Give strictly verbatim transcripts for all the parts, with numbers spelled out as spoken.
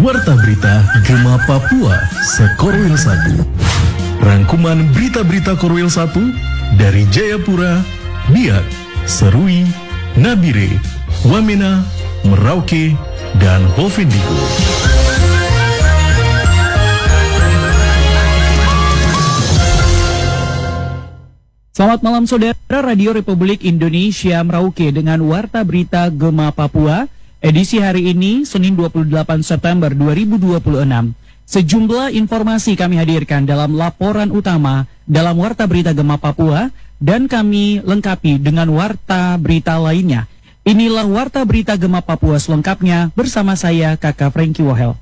Warta Berita Gema Papua Sekorwil satu. Rangkuman berita-berita Korwil satu dari Jayapura, Biak, Serui, Nabire, Wamena, Merauke, dan Bovendigul. Selamat malam saudara, Radio Republik Indonesia Merauke dengan Warta Berita Gema Papua. Edisi hari ini, Senin dua puluh delapan September dua ribu dua puluh enam. Sejumlah informasi kami hadirkan dalam laporan utama dalam Warta Berita Gema Papua dan kami lengkapi dengan warta berita lainnya. Inilah Warta Berita Gema Papua selengkapnya bersama saya Kakak Franky Wahel.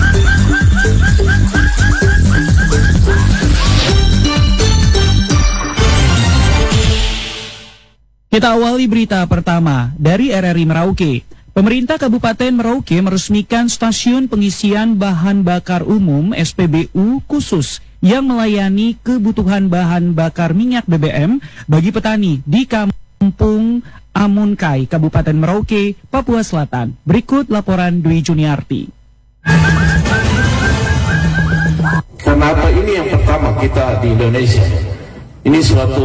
Kita awali berita pertama dari R R I Merauke. Pemerintah Kabupaten Merauke meresmikan stasiun pengisian bahan bakar umum S P B U khusus yang melayani kebutuhan bahan bakar minyak B B M bagi petani di Kampung Amunkai, Kabupaten Merauke, Papua Selatan. Berikut laporan Dwi Juniarti. Kenapa ini yang pertama kita di Indonesia? Ini suatu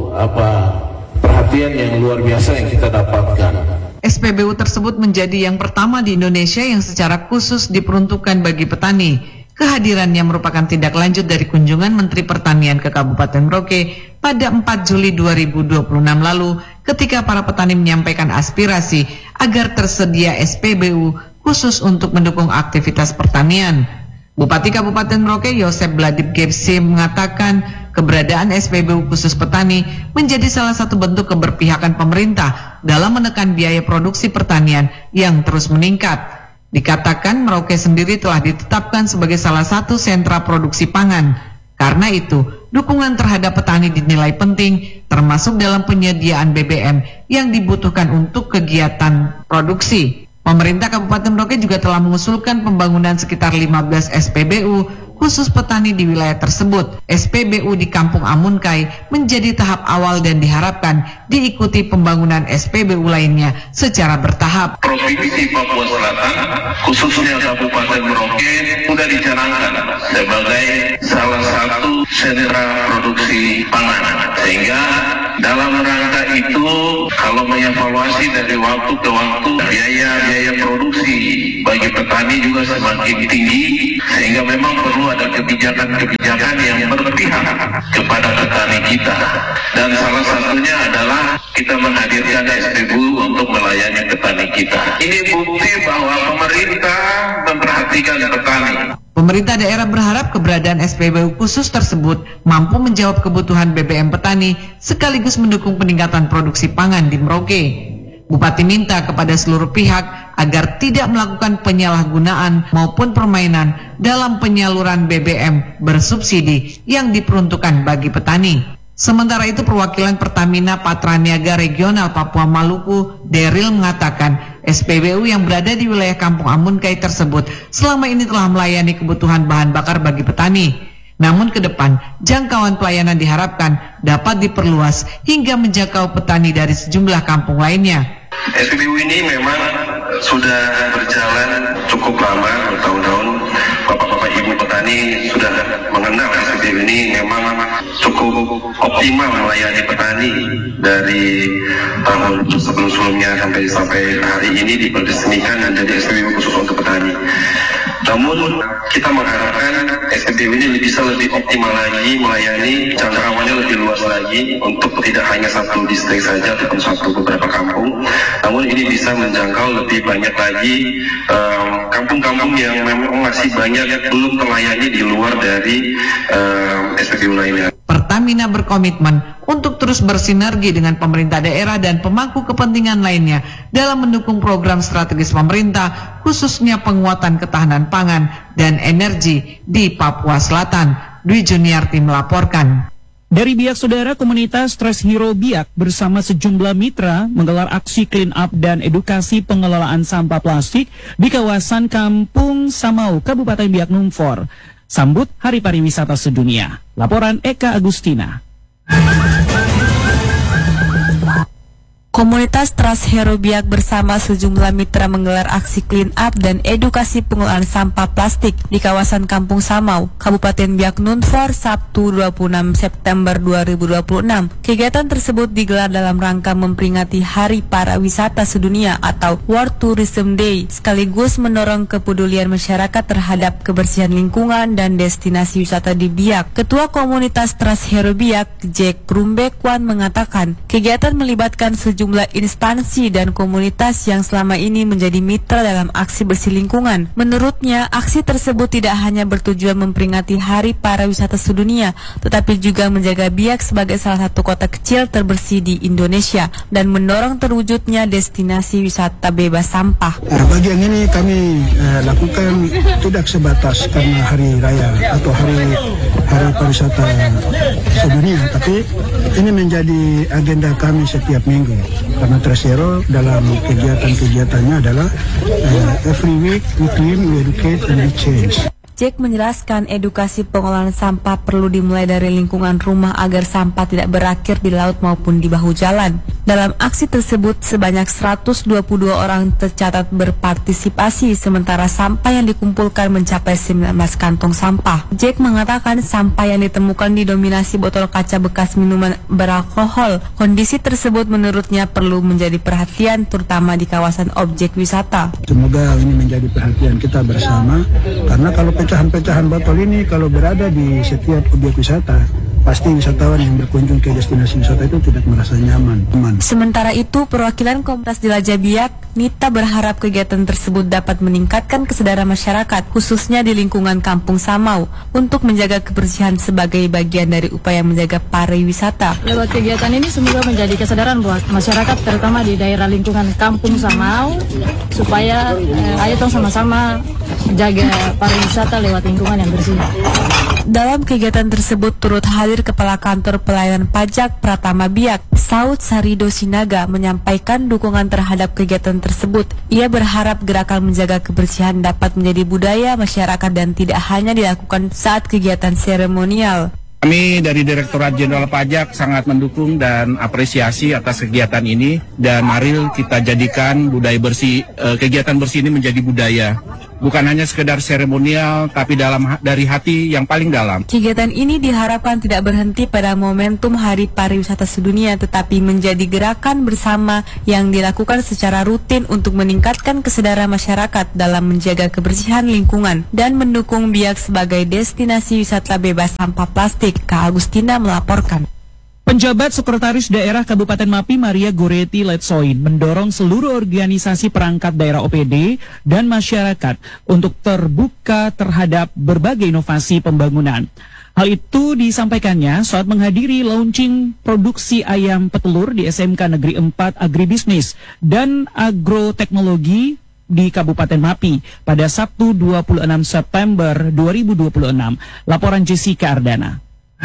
apa perhatian yang luar biasa yang kita dapatkan. S P B U tersebut menjadi yang pertama di Indonesia yang secara khusus diperuntukkan bagi petani. Kehadirannya merupakan tindak lanjut dari kunjungan Menteri Pertanian ke Kabupaten Merauke pada empat Juli dua ribu dua puluh enam lalu ketika para petani menyampaikan aspirasi agar tersedia S P B U khusus untuk mendukung aktivitas pertanian. Bupati Kabupaten Merauke Yosep Bladip Gepsi mengatakan keberadaan S P B U khusus petani menjadi salah satu bentuk keberpihakan pemerintah dalam menekan biaya produksi pertanian yang terus meningkat. Dikatakan Merauke sendiri telah ditetapkan sebagai salah satu sentra produksi pangan. Karena itu, dukungan terhadap petani dinilai penting termasuk dalam penyediaan B B M yang dibutuhkan untuk kegiatan produksi. Pemerintah Kabupaten Merauke juga telah mengusulkan pembangunan sekitar lima belas S P B U khusus petani di wilayah tersebut. S P B U di Kampung Amunkai menjadi tahap awal dan diharapkan diikuti pembangunan S P B U lainnya secara bertahap. Provinsi Papua Selatan, khususnya Kabupaten Merauke, sudah dicanangkan sebagai salah satu sentra produksi pangan. Sehingga dalam rangka itu, kalau mengevaluasi dari waktu ke waktu, biaya-biaya produksi bagi petani juga semakin tinggi, sehingga memang perlu ada kebijakan-kebijakan yang berpihak kepada petani kita. Dan salah satunya adalah kita menghadirkan S P B U untuk melayani petani kita. Ini bukti bahwa pemerintah memperhatikan petani. Pemerintah daerah berharap keberadaan S P B U khusus tersebut mampu menjawab kebutuhan B B M petani sekaligus mendukung peningkatan produksi pangan di Merauke. Bupati minta kepada seluruh pihak agar tidak melakukan penyalahgunaan maupun permainan dalam penyaluran B B M bersubsidi yang diperuntukkan bagi petani. Sementara itu perwakilan Pertamina Patraniaga Regional Papua Maluku, Deril, mengatakan S P B U yang berada di wilayah Kampung Amunkai tersebut selama ini telah melayani kebutuhan bahan bakar bagi petani. Namun ke depan, jangkauan pelayanan diharapkan dapat diperluas hingga menjangkau petani dari sejumlah kampung lainnya. S P B U ini memang sudah berjalan cukup lama, bertahun-tahun. Bapak-bapak ibu petani sudah mengenal S P B U ini memang cukup optimal melayani petani dari tahun sebelum-sebelumnya sampai sampai hari ini diperesmikan menjadi S P B U khusus untuk petani. Namun kita mengharapkan S P B U ini bisa lebih optimal lagi melayani, jangkauannya lebih luas lagi untuk tidak hanya satu distrik saja ataupun satu beberapa kampung, namun ini bisa menjangkau lebih banyak lagi kampung-kampung um, yang memang masih banyak belum terlayani di luar dari um, S P B U lainnya. Pertamina berkomitmen untuk terus bersinergi dengan pemerintah daerah dan pemangku kepentingan lainnya dalam mendukung program strategis pemerintah, khususnya penguatan ketahanan pangan dan energi di Papua Selatan. Dwi Juniarti melaporkan. Dari Biak saudara, komunitas Stress Hero Biak bersama sejumlah mitra menggelar aksi clean up dan edukasi pengelolaan sampah plastik di kawasan Kampung Samau, Kabupaten Biak Numfor. Sambut Hari Pariwisata Sedunia. Laporan Eka Agustina. Komunitas Trust Hero Biak bersama sejumlah mitra menggelar aksi clean up dan edukasi pengolahan sampah plastik di kawasan Kampung Samau, Kabupaten Biak Numfor, Sabtu dua puluh enam September dua ribu dua puluh enam. Kegiatan tersebut digelar dalam rangka memperingati Hari Para Wisata Sedunia atau World Tourism Day, sekaligus mendorong kepedulian masyarakat terhadap kebersihan lingkungan dan destinasi wisata di Biak. Ketua Komunitas Trust Hero Biak, Jack Rumbekwan, mengatakan kegiatan melibatkan sejumlah jumlah instansi dan komunitas yang selama ini menjadi mitra dalam aksi bersih lingkungan. Menurutnya, aksi tersebut tidak hanya bertujuan memperingati Hari Para Wisata Sedunia, tetapi juga menjaga Biak sebagai salah satu kota kecil terbersih di Indonesia dan mendorong terwujudnya destinasi wisata bebas sampah. Nah, bagi yang ini kami eh, lakukan tidak sebatas karena hari raya atau hari hari pariwisata sedunia, tapi ini menjadi agenda kami setiap minggu. Karena Trust Hero dalam kegiatan-kegiatannya adalah uh, every week we clean, we educate, and we change. Jack menjelaskan edukasi pengolahan sampah perlu dimulai dari lingkungan rumah agar sampah tidak berakhir di laut maupun di bahu jalan. Dalam aksi tersebut, sebanyak seratus dua puluh dua orang tercatat berpartisipasi, sementara sampah yang dikumpulkan mencapai sembilan belas kantong sampah. Jack mengatakan sampah yang ditemukan didominasi botol kaca bekas minuman beralkohol. Kondisi tersebut menurutnya perlu menjadi perhatian, terutama di kawasan objek wisata. Semoga ini menjadi perhatian kita bersama, karena kalau pecahan-pecahan botol ini kalau berada di setiap objek wisata, pasti wisatawan yang berkunjung ke destinasi wisata itu tidak merasa nyaman. Aman. Sementara itu, perwakilan Komunitas Jelajah Biak, Nita, berharap kegiatan tersebut dapat meningkatkan kesadaran masyarakat, khususnya di lingkungan Kampung Samau, untuk menjaga kebersihan sebagai bagian dari upaya menjaga pariwisata. Lewat kegiatan ini semoga menjadi kesadaran buat masyarakat, terutama di daerah lingkungan Kampung Samau, supaya eh, ayo tong sama-sama jaga pariwisata lewat lingkungan yang bersih. Dalam kegiatan tersebut turut hadir Kepala Kantor Pelayanan Pajak Pratama Biak, Saud Sarido Sinaga, menyampaikan dukungan terhadap kegiatan tersebut. Ia berharap gerakan menjaga kebersihan dapat menjadi budaya masyarakat dan tidak hanya dilakukan saat kegiatan seremonial. Kami dari Direktorat Jenderal Pajak sangat mendukung dan apresiasi atas kegiatan ini, dan mari kita jadikan budaya bersih, eh, kegiatan bersih ini menjadi budaya. Bukan hanya sekedar seremonial, tapi dalam dari hati yang paling dalam. Kegiatan ini diharapkan tidak berhenti pada momentum Hari Pariwisata Sedunia, tetapi menjadi gerakan bersama yang dilakukan secara rutin untuk meningkatkan kesadaran masyarakat dalam menjaga kebersihan lingkungan dan mendukung Biak sebagai destinasi wisata bebas sampah plastik. Kak Agustina melaporkan. Penjabat Sekretaris Daerah Kabupaten Mapi Maria Goreti Letsoin mendorong seluruh organisasi perangkat daerah O P D dan masyarakat untuk terbuka terhadap berbagai inovasi pembangunan. Hal itu disampaikannya saat menghadiri launching produksi ayam petelur di S M K Negeri empat Agribisnis dan Agroteknologi di Kabupaten Mapi pada Sabtu dua puluh enam September dua ribu dua puluh enam. Laporan Jessica Ardana.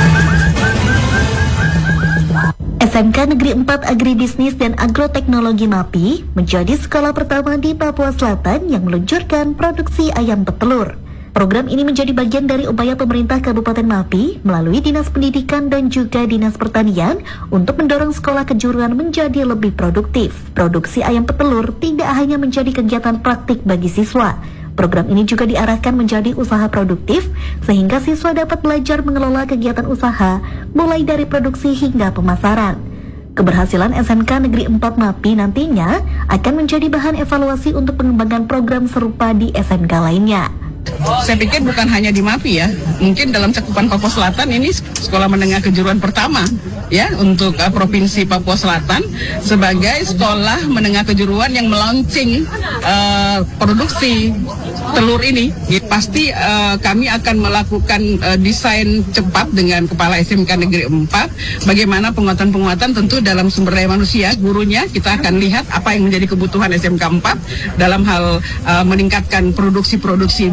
S M K Negeri empat Agribisnis dan Agroteknologi Mapi menjadi sekolah pertama di Papua Selatan yang meluncurkan produksi ayam petelur. Program ini menjadi bagian dari upaya pemerintah Kabupaten Mapi melalui Dinas Pendidikan dan juga Dinas Pertanian untuk mendorong sekolah kejuruan menjadi lebih produktif. Produksi ayam petelur tidak hanya menjadi kegiatan praktik bagi siswa. Program ini juga diarahkan menjadi usaha produktif sehingga siswa dapat belajar mengelola kegiatan usaha mulai dari produksi hingga pemasaran. Keberhasilan S M K Negeri empat Mapi nantinya akan menjadi bahan evaluasi untuk pengembangan program serupa di S M K lainnya. Saya pikir bukan hanya di Mapi ya, mungkin dalam cakupan Papua Selatan ini sekolah menengah kejuruan pertama ya untuk uh, Provinsi Papua Selatan sebagai sekolah menengah kejuruan yang melaunching uh, produksi telur ini. Ya, pasti uh, kami akan melakukan uh, desain cepat dengan Kepala S M K Negeri empat, bagaimana penguatan-penguatan tentu dalam sumber daya manusia, gurunya kita akan lihat apa yang menjadi kebutuhan S M K empat dalam hal uh, meningkatkan produksi-produksi dia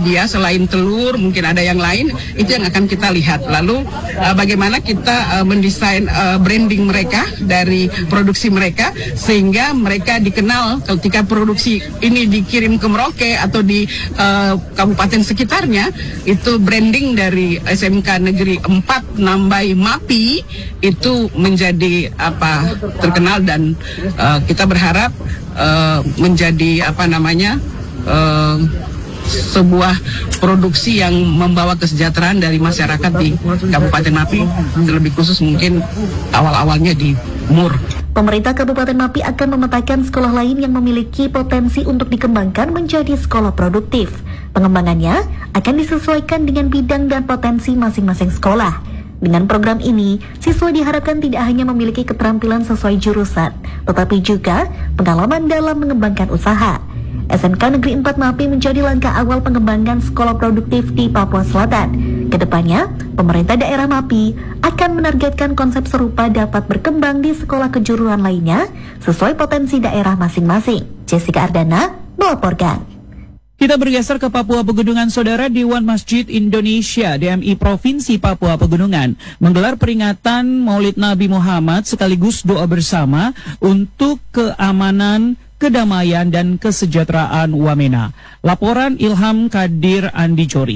selain telur mungkin ada yang lain, itu yang akan kita lihat. Lalu uh, bagaimana kita uh, mendesain uh, branding mereka dari produksi mereka sehingga mereka dikenal ketika produksi ini dikirim ke Merauke atau di uh, kabupaten sekitarnya, itu branding dari S M K Negeri empat Nambai MAPI itu menjadi apa terkenal dan uh, kita berharap uh, menjadi apa namanya uh, sebuah produksi yang membawa kesejahteraan dari masyarakat di Kabupaten MAPI, terlebih khusus mungkin awal-awalnya di Mur. Pemerintah Kabupaten MAPI akan memetakan sekolah lain yang memiliki potensi untuk dikembangkan menjadi sekolah produktif. Pengembangannya akan disesuaikan dengan bidang dan potensi masing-masing sekolah. Dengan program ini, siswa diharapkan tidak hanya memiliki keterampilan sesuai jurusan, tetapi juga pengalaman dalam mengembangkan usaha. S M K Negeri empat MAPI menjadi langkah awal pengembangan sekolah produktif di Papua Selatan. Kedepannya, pemerintah daerah MAPI akan menargetkan konsep serupa dapat berkembang di sekolah kejuruan lainnya sesuai potensi daerah masing-masing. Jessica Ardana melaporkan. Kita bergeser ke Papua Pegunungan, Saudara. Dewan Masjid Indonesia D M I Provinsi Papua Pegunungan menggelar peringatan Maulid Nabi Muhammad sekaligus doa bersama untuk keamanan, kedamaian, dan kesejahteraan Wamena. Laporan Ilham Kadir Andi Jori.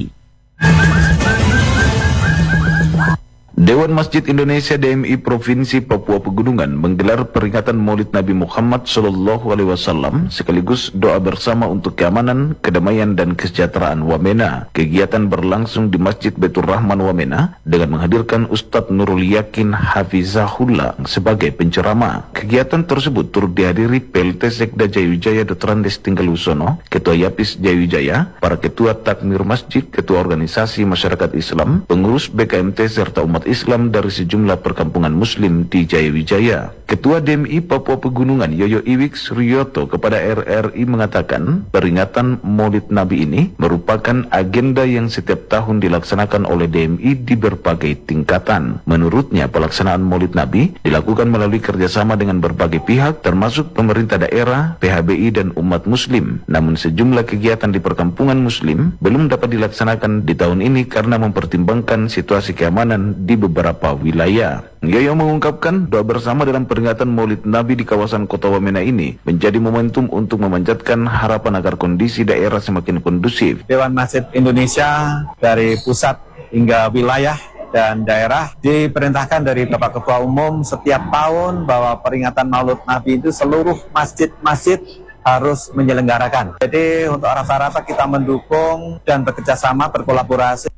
Dewan Masjid Indonesia D M I Provinsi Papua Pegunungan menggelar peringatan Maulid Nabi Muhammad Shallallahu Alaihi Wasallam sekaligus doa bersama untuk keamanan, kedamaian, dan kesejahteraan Wamena. Kegiatan berlangsung di Masjid Baitur Rahman Wamena dengan menghadirkan Ustadz Nurul Yakin Hafizahullah sebagai penceramah. Kegiatan tersebut turut dihadiri P L T Sekda Jayawijaya Doktor Andes Tinggalusono, Ketua Yapis Jayawijaya, para Ketua Takmir Masjid, Ketua Organisasi Masyarakat Islam, pengurus B K M T serta umat Islam dari sejumlah perkampungan Muslim di Jayawijaya. Ketua D M I Papua Pegunungan Yoyo Iwik Suryoto kepada R R I mengatakan peringatan Maulid Nabi ini merupakan agenda yang setiap tahun dilaksanakan oleh D M I di berbagai tingkatan. Menurutnya pelaksanaan Maulid Nabi dilakukan melalui kerjasama dengan berbagai pihak termasuk pemerintah daerah, P H B I, dan umat Muslim. Namun sejumlah kegiatan di perkampungan Muslim belum dapat dilaksanakan di tahun ini karena mempertimbangkan situasi keamanan di beberapa wilayah. Yoyo mengungkapkan doa bersama dalam peringatan Maulid Nabi di kawasan Kota Wamena ini menjadi momentum untuk memanjatkan harapan agar kondisi daerah semakin kondusif. Dewan Masjid Indonesia dari pusat hingga wilayah dan daerah diperintahkan dari Bapak Ketua Umum setiap tahun bahwa peringatan Maulid Nabi itu seluruh masjid-masjid harus menyelenggarakan. Jadi untuk rasa-rasa kita mendukung dan bekerjasama berkolaborasi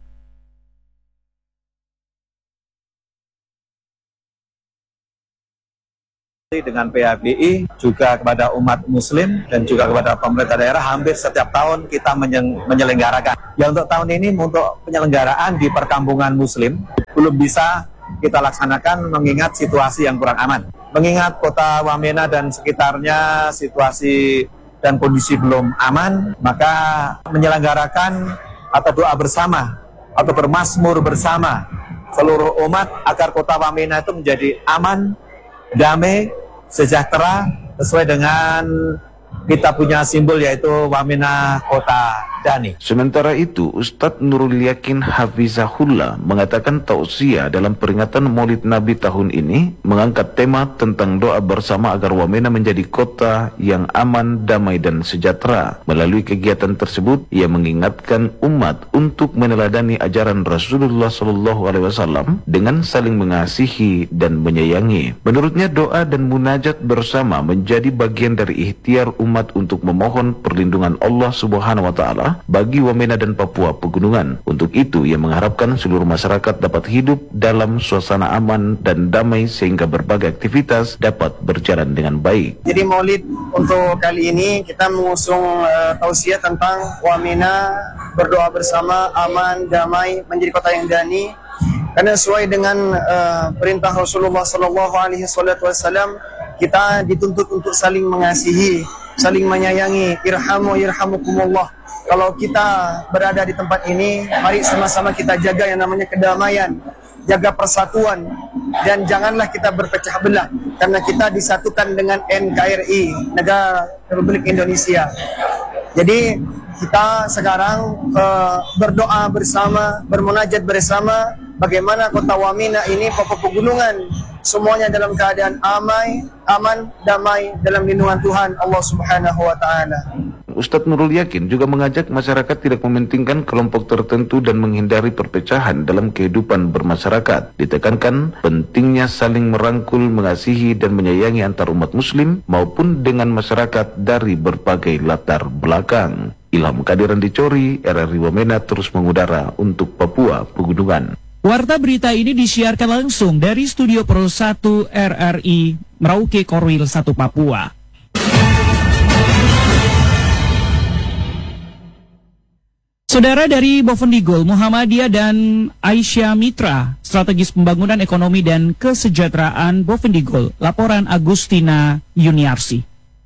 dengan P H B I, juga kepada umat Muslim dan juga kepada pemerintah daerah. Hampir setiap tahun kita menyelenggarakan. Ya untuk tahun ini untuk penyelenggaraan di perkampungan Muslim belum bisa kita laksanakan mengingat situasi yang kurang aman. Mengingat kota Wamena dan sekitarnya situasi dan kondisi belum aman, maka menyelenggarakan atau doa bersama atau bermazmur bersama seluruh umat agar kota Wamena itu menjadi aman, damai, sejahtera sesuai dengan kita punya simbol yaitu Wamena Kota Dani. Sementara itu, Ustadz Nurul Yakin Hafizahullah mengatakan tausiah dalam peringatan Maulid Nabi tahun ini mengangkat tema tentang doa bersama agar Wamena menjadi kota yang aman, damai, dan sejahtera. Melalui kegiatan tersebut, ia mengingatkan umat untuk meneladani ajaran Rasulullah Shallallahu Alaihi Wasallam dengan saling mengasihi dan menyayangi. Menurutnya, doa dan munajat bersama menjadi bagian dari ikhtiar umat untuk memohon perlindungan Allah Subhanahu Wa Taala bagi Wamena dan Papua Pegunungan. Untuk itu, ia mengharapkan seluruh masyarakat dapat hidup dalam suasana aman dan damai sehingga berbagai aktivitas dapat berjalan dengan baik. Jadi Maulid untuk kali ini kita mengusung uh, tausiah tentang Wamena berdoa bersama, aman, damai, menjadi kota yang dani. Karena sesuai dengan uh, perintah Rasulullah Sallallahu Alaihi Wasallam, kita dituntut untuk saling mengasihi, saling menyayangi. Irhamu irhamukumullah. Kalau kita berada di tempat ini, mari sama-sama kita jaga yang namanya kedamaian, jaga persatuan, dan janganlah kita berpecah belah, karena kita disatukan dengan N K R I, Negara Republik Indonesia. Jadi kita sekarang uh, berdoa bersama, bermunajat bersama, bagaimana kota Wamena ini, Papua Pegunungan, semuanya dalam keadaan amai, aman, damai dalam lindungan Tuhan Allah Subhanahu wa taala. Ustadz Nurul Yakin juga mengajak masyarakat tidak mementingkan kelompok tertentu dan menghindari perpecahan dalam kehidupan bermasyarakat. Ditekankan pentingnya saling merangkul, mengasihi dan menyayangi antar umat muslim maupun dengan masyarakat dari berbagai latar belakang. Ilham Kadiran Dicori, R R I Wamena terus mengudara untuk Papua Pegunungan. Warta berita ini disiarkan langsung dari Studio Pro satu R R I Merauke Korwil satu Papua. Saudara dari Bovendigul, Muhammadiyah dan Aisyah Mitra, Strategis Pembangunan Ekonomi dan Kesejahteraan Bovendigul. Laporan Agustina Yuniarsi.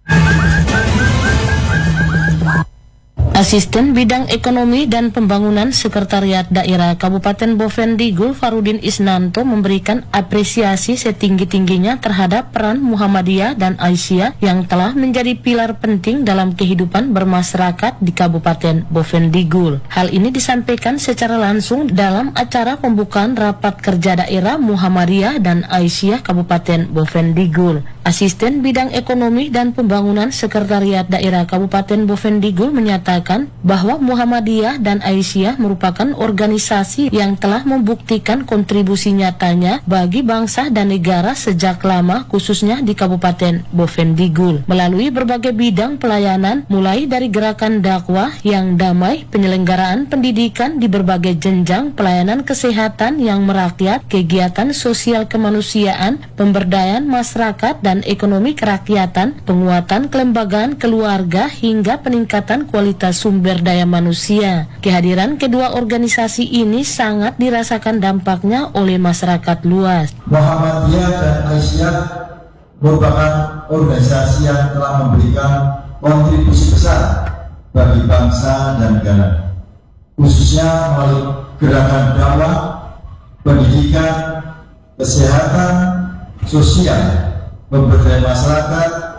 Asisten Bidang Ekonomi dan Pembangunan Sekretariat Daerah Kabupaten Bovendigul Farudin Isnanto memberikan apresiasi setinggi-tingginya terhadap peran Muhammadiyah dan Aisyah yang telah menjadi pilar penting dalam kehidupan bermasyarakat di Kabupaten Bovendigul. Hal ini disampaikan secara langsung dalam acara pembukaan rapat kerja daerah Muhammadiyah dan Aisyah Kabupaten Bovendigul. Asisten Bidang Ekonomi dan Pembangunan Sekretariat Daerah Kabupaten Bovendigul menyatakan bahwa Muhammadiyah dan Aisyah merupakan organisasi yang telah membuktikan kontribusi nyatanya bagi bangsa dan negara sejak lama, khususnya di Kabupaten Bovendigul, melalui berbagai bidang pelayanan, mulai dari gerakan dakwah yang damai, penyelenggaraan pendidikan di berbagai jenjang, pelayanan kesehatan yang merakyat, kegiatan sosial kemanusiaan, pemberdayaan masyarakat dan ekonomi kerakyatan, penguatan kelembagaan keluarga, hingga peningkatan kualitas sumber daya manusia. Kehadiran kedua organisasi ini sangat dirasakan dampaknya oleh masyarakat luas. Muhammadiyah dan Aisyah merupakan organisasi yang telah memberikan kontribusi besar bagi bangsa dan negara, khususnya melalui gerakan dakwah, pendidikan, kesehatan, sosial, pemberdayaan masyarakat,